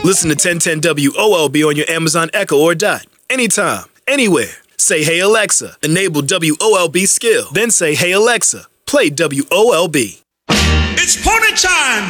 Listen to 1010 WOLB on your Amazon Echo or Dot. Anytime, anywhere. Say, hey Alexa, enable WOLB skill. Then say, hey Alexa, play WOLB. It's party time!